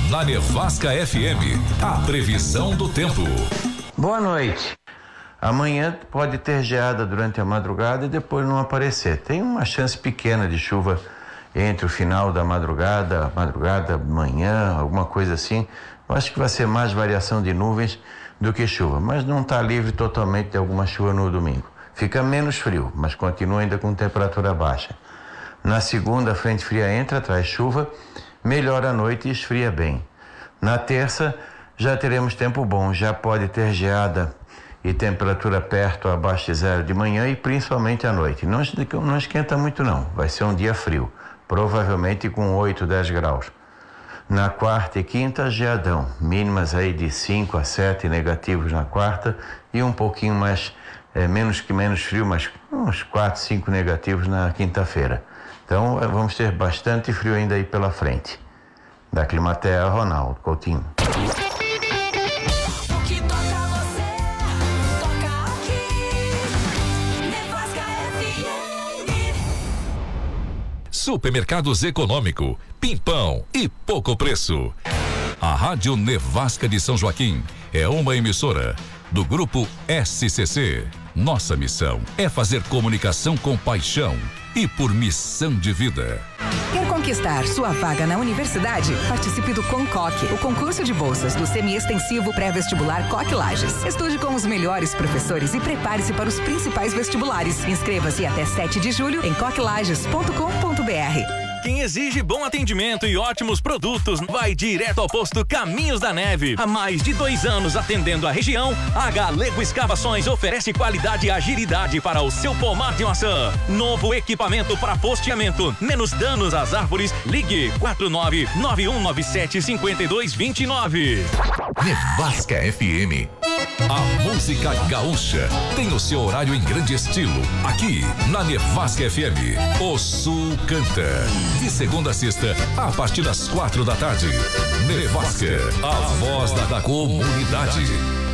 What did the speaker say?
Na Nevasca FM, a previsão do tempo. Boa noite. Amanhã pode ter geada durante a madrugada e depois não aparecer. Tem uma chance pequena de chuva entre o final da madrugada, manhã, alguma coisa assim. Eu acho que vai ser mais variação de nuvens do que chuva, mas não está livre totalmente de alguma chuva no domingo. Fica menos frio, mas continua ainda com temperatura baixa. Na segunda, a frente fria entra, traz chuva, melhora a noite e esfria bem. Na terça, já teremos tempo bom, já pode ter geada e temperatura perto abaixo de zero de manhã e principalmente à noite. Não esquenta muito não, vai ser um dia frio, provavelmente com 8, 10 graus. Na quarta e quinta, geadão, mínimas aí de 5 a 7 negativos na quarta e um pouquinho mais, menos frio, mas uns 4, 5 negativos na quinta-feira. Então vamos ter bastante frio ainda aí pela frente. Da Climaterra, Ronaldo Coutinho. Supermercados Econômico, Pimpão e pouco preço. A Rádio Nevasca de São Joaquim é uma emissora do Grupo SCC. Nossa missão é fazer comunicação com paixão e por missão de vida. Quer conquistar sua vaga na universidade? Participe do CONCOC, o concurso de bolsas do semi-extensivo pré-vestibular COC Lages. Estude com os melhores professores e prepare-se para os principais vestibulares. Inscreva-se até 7 de julho em coclages.com.br. Quem exige bom atendimento e ótimos produtos vai direto ao posto Caminhos da Neve. Há mais de 2 anos atendendo a região, a Galego Escavações oferece qualidade e agilidade para o seu pomar de maçã. Novo equipamento para posteamento, menos danos às árvores. Ligue 4991975229. Nevasca FM. A música gaúcha tem o seu horário em grande estilo. Aqui na Nevasca FM, o Sul canta. De segunda a sexta, a partir das 4 da tarde. Nevasca, a voz da comunidade.